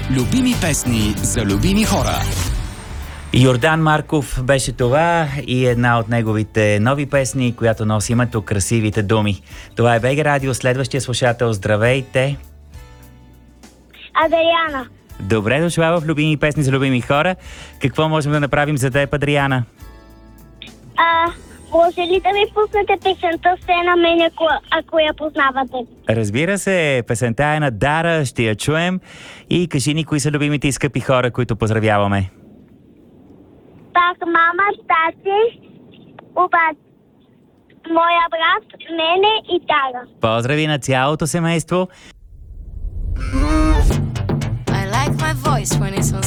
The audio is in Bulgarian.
Любими песни за любими хора. Йордан Марков беше това и една от неговите нови песни, която носи името "Красивите думи". Това е БГ Радио. Следващия слушател, здравейте! Адриана. Добре дошла в Любими песни за любими хора. Какво можем да направим за теб, Адриана? Може ли да ми пуснете песента "Все на мен", ако я познавате? Разбира се, песента е на Дара, ще я чуем. И кажи ни, кои са любимите и скъпи хора, които поздравяваме. Так, мама, тати, моя брат, мене и Дара. Поздрави на цялото семейство. I like my voice when it's on